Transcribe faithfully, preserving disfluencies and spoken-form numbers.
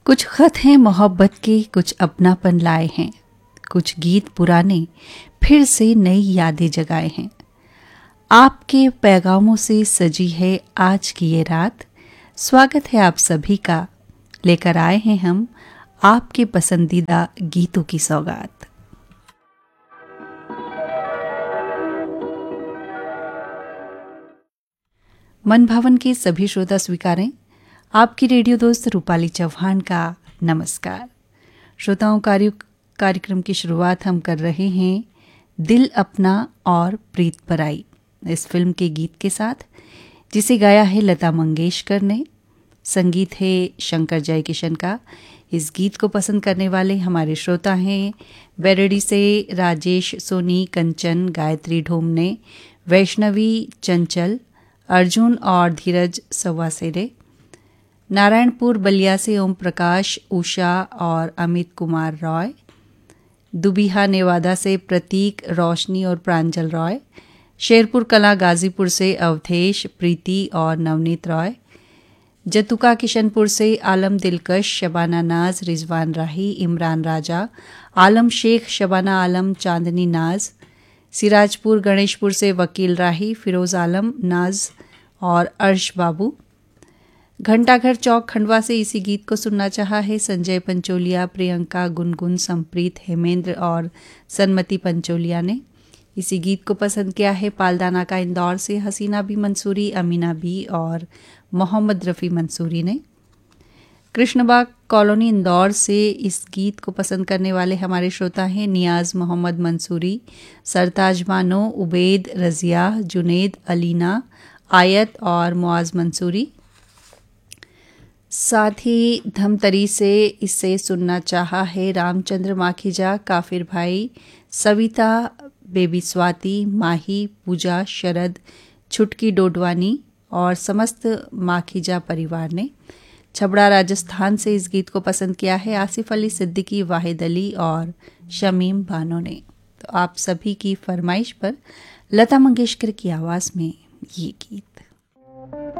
कुछ खत हैं मोहब्बत के, कुछ अपनापन लाए हैं, कुछ गीत पुराने फिर से नई यादें जगाए हैं। आपके पैगामों से सजी है आज की ये रात। स्वागत है आप सभी का, लेकर आए हैं हम आपके पसंदीदा गीतों की सौगात। मन भवन के सभी श्रोता स्वीकारें आपकी रेडियो दोस्त रूपाली चौहान का नमस्कार। श्रोताओं, कार्य कार्यक्रम की शुरुआत हम कर रहे हैं दिल अपना और प्रीत पराई इस फिल्म के गीत के साथ, जिसे गाया है लता मंगेशकर ने। संगीत है शंकर जयकिशन का। इस गीत को पसंद करने वाले हमारे श्रोता हैं बेरडी से राजेश सोनी, कंचन, गायत्री ढोमने, वैष्णवी, चंचल, अर्जुन और धीरज सवासेरे। नारायणपुर बलिया से ओम प्रकाश, उषा और अमित कुमार रॉय। दुबिहा नेवादा से प्रतीक, रोशनी और प्रांजल रॉय। शेरपुर कला गाजीपुर से अवधेश, प्रीति और नवनीत रॉय। जतुका किशनपुर से आलम दिलकश, शबाना नाज, रिजवान राही, इमरान राजा, आलम शेख, शबाना आलम, चांदनी नाज। सिराजपुर गणेशपुर से वकील राही, फिरोज आलम, नाज और अर्श बाबू। घंटाघर चौक खंडवा से इसी गीत को सुनना चाहा है संजय पंचोलिया, प्रियंका, गुनगुन, संप्रीत, हेमेंद्र और सन्मति पंचोलिया ने। इसी गीत को पसंद किया है पालदाना का इंदौर से हसीना बी मंसूरी, अमीना बी और मोहम्मद रफ़ी मंसूरी ने। कृष्णबाग कॉलोनी इंदौर से इस गीत को पसंद करने वाले हमारे श्रोता हैं नियाज मोहम्मद मंसूरी, सरताज बानो, उबैद, रजिया, जुनेद, अलीना, आयत और मुआज मंसूरी। साथ ही धमतरी से इसे सुनना चाहा है रामचंद्र माखीजा, काफिर भाई, सविता, बेबी स्वाति, माही, पूजा, शरद, छुटकी डोडवानी और समस्त माखीजा परिवार ने। छबड़ा राजस्थान से इस गीत को पसंद किया है आसिफ अली सिद्दीकी, वाहिद अली और शमीम बानो ने। तो आप सभी की फरमाइश पर लता मंगेशकर की आवाज़ में ये गीत।